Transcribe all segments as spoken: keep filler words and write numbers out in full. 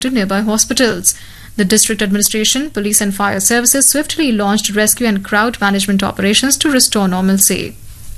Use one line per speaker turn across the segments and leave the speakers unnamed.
to nearby hospitals. The district administration, police and fire services swiftly launched rescue and crowd management operations to restore normalcy.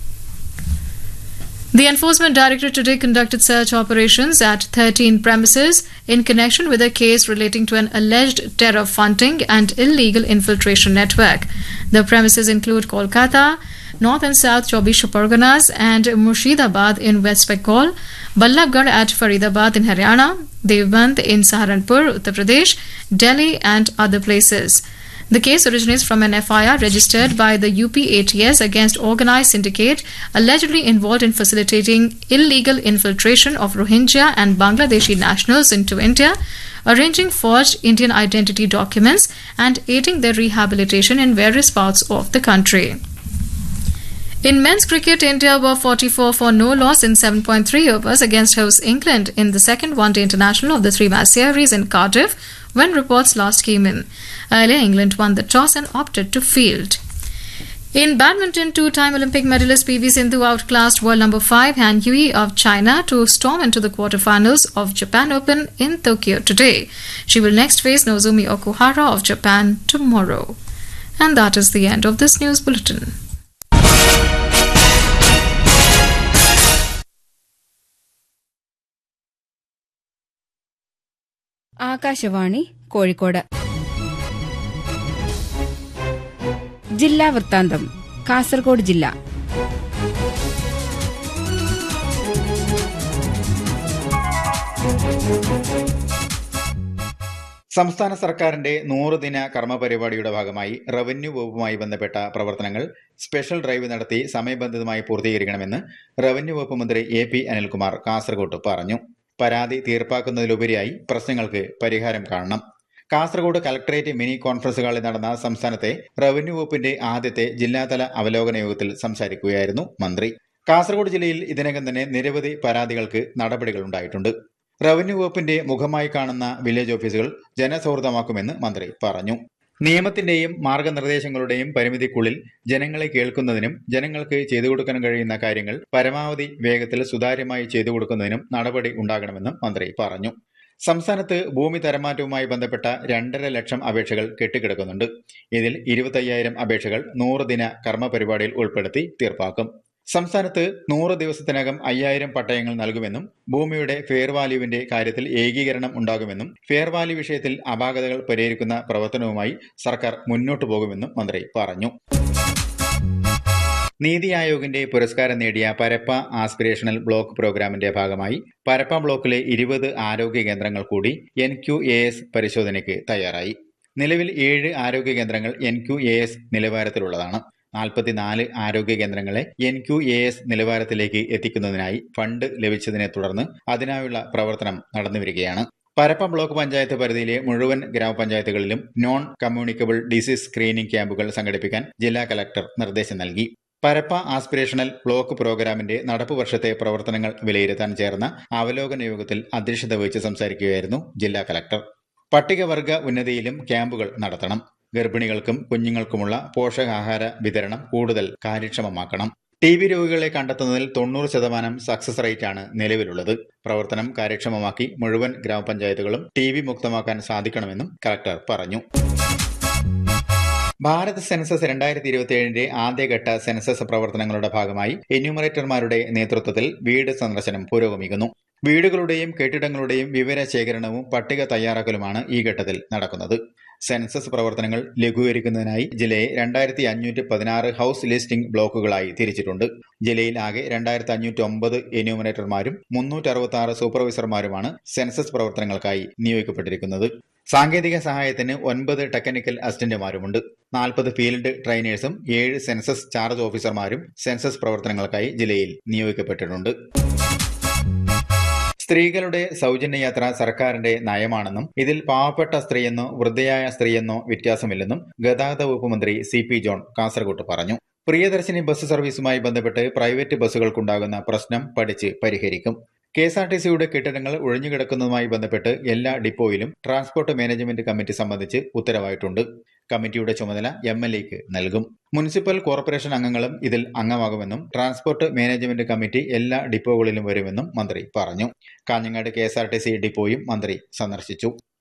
The Enforcement Directorate today conducted search operations at thirteen premises in connection with a case relating to an alleged terror funding and illegal infiltration network. The premises include Kolkata, North and South Chaubish Parganas and Murshidabad in West Bengal, Ballabgarh at Faridabad in Haryana, Devband in Saharanpur, Uttar Pradesh, Delhi and other places. The case originates from an F I R registered by the U P A T S against organised syndicate allegedly involved in facilitating illegal infiltration of Rohingya and Bangladeshi nationals into India, arranging forged Indian identity documents and aiding their rehabilitation in various parts of the country. In men's cricket, India were forty-four for no loss in seven point three overs against host England in the second one-day international of the three-match series in Cardiff when reports last came in. Earlier, England won the toss and opted to field. In badminton, two-time Olympic medalist P V Sindhu outclassed world number five Han Yui of China to storm into the quarterfinals of Japan Open in Tokyo today. She will next face Nozomi Okuhara of Japan tomorrow. And that is the end of this news bulletin.
Akashvani Kozhikode ജില്ലാ വൃത്താന്തം കാസർഗോഡ് ജില്ല
സംസ്ഥാന സർക്കാരിന്റെ നൂറുദിന കർമ്മ പരിപാടിയുടെ ഭാഗമായി revenue വകുപ്പുമായി ബന്ധപ്പെട്ട പ്രവർത്തനങ്ങൾ സ്പെഷ്യൽ ഡ്രൈവ് നടത്തി സമയബന്ധിതമായി പൂർത്തീകരിക്കണമെന്ന് റവന്യൂ വകുപ്പ് മന്ത്രി എ പി അനിൽകുമാർ കാസർഗോഡ് പറഞ്ഞു. പരാതി തീർപ്പാക്കുന്നതിലുപരിയായി പ്രശ്നങ്ങൾക്ക് പരിഹാരം കാണണം. കാസർഗോഡ് കലക്ടറേറ്റ് മിനി കോൺഫറൻസ് ഹാളിൽ നടന്ന സംസ്ഥാനത്തെ റവന്യൂ വകുപ്പിന്റെ ആദ്യത്തെ ജില്ലാതല അവലോകന യോഗത്തിൽ സംസാരിക്കുകയായിരുന്നു മന്ത്രി. കാസർഗോഡ് ജില്ലയിൽ ഇതിനകം തന്നെ നിരവധി പരാതികൾക്ക് നടപടികളുണ്ടായിട്ടുണ്ട്. റവന്യൂ വകുപ്പിന്റെ മുഖമായി കാണുന്ന വില്ലേജ് ഓഫീസുകൾ ജനസൗഹൃദമാക്കുമെന്ന് മന്ത്രി പറഞ്ഞു. നിയമത്തിന്റെയും മാർഗനിർദ്ദേശങ്ങളുടെയും പരിമിതിക്കുള്ളിൽ ജനങ്ങളെ കേൾക്കുന്നതിനും ജനങ്ങൾക്ക് ചെയ്തു കൊടുക്കാൻ കഴിയുന്ന കാര്യങ്ങൾ പരമാവധി വേഗത്തിൽ സുതാര്യമായി ചെയ്തു കൊടുക്കുന്നതിനും നടപടി ഉണ്ടാകണമെന്നും മന്ത്രി പറഞ്ഞു. സംസ്ഥാനത്ത് ഭൂമി തരംമാറ്റവുമായി ബന്ധപ്പെട്ട രണ്ടര ലക്ഷം അപേക്ഷകൾ കെട്ടിക്കിടക്കുന്നുണ്ട്. ഇതിൽ ഇരുപത്തയ്യായിരം അപേക്ഷകൾ നൂറ് ദിന കർമ്മ പരിപാടിയിൽ ഉൾപ്പെടുത്തി തീർപ്പാക്കും. സംസ്ഥാനത്ത് നൂറ് ദിവസത്തിനകം അയ്യായിരം പട്ടയങ്ങൾ നൽകുമെന്നും ഭൂമിയുടെ ഫെയർ വാല്യൂവിന്റെ കാര്യത്തിൽ ഏകീകരണം ഉണ്ടാകുമെന്നും ഫെയർ വാല്യൂ വിഷയത്തിൽ അപാകതകൾ പരിഹരിക്കുന്ന പ്രവർത്തനവുമായി സർക്കാർ മുന്നോട്ടു പോകുമെന്നും മന്ത്രി പറഞ്ഞു. നീതി ആയോഗിന്റെ പുരസ്കാരം നേടിയ പരപ്പ ആസ്പിരേഷണൽ ബ്ലോക്ക് പ്രോഗ്രാമിന്റെ ഭാഗമായി പരപ്പ ബ്ലോക്കിലെ ഇരുപത് ആരോഗ്യ കേന്ദ്രങ്ങൾ കൂടി എൻ ക്യു എ എസ് പരിശോധനയ്ക്ക് തയ്യാറായി. നിലവിൽ ഏഴ് ആരോഗ്യ കേന്ദ്രങ്ങൾ എൻ ക്യു എ എസ് നിലവാരത്തിലുള്ളതാണ്. നാൽപ്പത്തിനാല് ആരോഗ്യ കേന്ദ്രങ്ങളെ എൻ ക്യു എ എസ് നിലവാരത്തിലേക്ക് എത്തിക്കുന്നതിനായി ഫണ്ട് ലഭിച്ചതിനെ തുടർന്ന് അതിനായുള്ള പ്രവർത്തനം നടന്നുവരികയാണ്. പരപ്പ ബ്ലോക്ക് പഞ്ചായത്ത് പരിധിയിലെ മുഴുവൻ ഗ്രാമപഞ്ചായത്തുകളിലും നോൺ കമ്മ്യൂണിക്കബിൾ ഡിസീസ് സ്ക്രീനിംഗ് ക്യാമ്പുകൾ സംഘടിപ്പിക്കാൻ ജില്ലാ കലക്ടർ നിർദ്ദേശം നൽകി. പരപ്പ ആസ്പിരേഷണൽ ബ്ലോക്ക് പ്രോഗ്രാമിന്റെ നടപ്പു വർഷത്തെ പ്രവർത്തനങ്ങൾ വിലയിരുത്താൻ ചേർന്ന അവലോകന യോഗത്തിൽ അധ്യക്ഷത വഹിച്ച് സംസാരിക്കുകയായിരുന്നു ജില്ലാ കലക്ടർ. പട്ടികവർഗ ഉന്നതിയിലും ക്യാമ്പുകൾ നടത്തണം. ഗർഭിണികൾക്കും കുഞ്ഞുങ്ങൾക്കുമുള്ള പോഷകാഹാര വിതരണം കൂടുതൽ കാര്യക്ഷമമാക്കണം. ടി ബി രോഗികളെ കണ്ടെത്തുന്നതിൽ തൊണ്ണൂറ് ശതമാനം സക്സസ് റേറ്റാണ് നിലവിലുള്ളത്. പ്രവർത്തനം കാര്യക്ഷമമാക്കി മുഴുവൻ ഗ്രാമപഞ്ചായത്തുകളും ടി ബി മുക്തമാക്കാൻ സാധിക്കണമെന്നും കലക്ടർ പറഞ്ഞു. ഭാരത് സെൻസസ് രണ്ടായിരത്തി ഇരുപത്തിയേഴിന്റെ ആദ്യഘട്ട സെൻസസ് പ്രവർത്തനങ്ങളുടെ ഭാഗമായി എന്യൂമറേറ്റർമാരുടെ നേതൃത്വത്തിൽ വീട് സന്ദർശനം പുരോഗമിക്കുന്നു. വീടുകളുടെയും കെട്ടിടങ്ങളുടെയും വിവര ശേഖരണവും പട്ടിക തയ്യാറാക്കലുമാണ് ഈ ഘട്ടത്തിൽ നടക്കുന്നത്. സെൻസസ് പ്രവർത്തനങ്ങൾ ലഘൂകരിക്കുന്നതിനായി ജില്ലയെ രണ്ടായിരത്തി അഞ്ഞൂറ്റി പതിനാറ് ഹൌസ് ലിസ്റ്റിംഗ് ബ്ലോക്കുകളായി തിരിച്ചിട്ടുണ്ട്. ജില്ലയിൽ ആകെ രണ്ടായിരത്തി അഞ്ഞൂറ്റി ഒമ്പത് എന്യൂമറേറ്റർമാരും മുന്നൂറ്റി അറുപത്തി ആറ് സൂപ്പർവൈസർമാരുമാണ് സെൻസസ് പ്രവർത്തനങ്ങൾക്കായി നിയോഗിക്കപ്പെട്ടിരിക്കുന്നത്. സാങ്കേതിക സഹായത്തിന് ഒൻപത് ടെക്നിക്കൽ അസിസ്റ്റന്റുമാരുമുണ്ട്. നാൽപ്പത് ഫീൽഡ് ട്രെയിനേഴ്സും ഏഴ് സെൻസസ് ചാർജ് ഓഫീസർമാരും സെൻസസ് പ്രവർത്തനങ്ങൾക്കായി ജില്ലയിൽ നിയോഗിക്കപ്പെട്ടിട്ടുണ്ട്. സ്ത്രീകളുടെ സൗജന്യയാത്ര സർക്കാരിന്റെ നയമാണെന്നും ഇതിൽ പാവപ്പെട്ട സ്ത്രീയെന്നോ വൃദ്ധയായ സ്ത്രീയെന്നോ വ്യത്യാസമില്ലെന്നും ഗതാഗത വകുപ്പ് മന്ത്രി സി പി ജോൺ കാസർഗോഡ് പറഞ്ഞു. പ്രിയദർശിനി ബസ് സർവീസുമായി ബന്ധപ്പെട്ട് പ്രൈവറ്റ് ബസ്സുകൾക്കുണ്ടാകുന്ന പ്രശ്നം പഠിച്ച് പരിഹരിക്കും. കെ എസ് ആർ ടി സിയുടെ കെട്ടിടങ്ങൾ ഒഴിഞ്ഞുകിടക്കുന്നതുമായി ബന്ധപ്പെട്ട് എല്ലാ ഡിപ്പോയിലും ട്രാൻസ്പോർട്ട് മാനേജ്മെന്റ് കമ്മിറ്റി സംബന്ധിച്ച് ഉത്തരവായിട്ടുണ്ട്. കമ്മിറ്റിയുടെ ചുമതല എം എൽ എക്ക് നൽകും. മുനിസിപ്പൽ കോർപ്പറേഷൻ അംഗങ്ങളും ഇതിൽ അംഗമാകുമെന്നും ട്രാൻസ്പോർട്ട് മാനേജ്മെന്റ് കമ്മിറ്റി എല്ലാ ഡിപ്പോകളിലും വരുമെന്നും മന്ത്രി പറഞ്ഞു. Kanhangad K S R T C ഡിപ്പോയും മന്ത്രി സന്ദർശിച്ചു.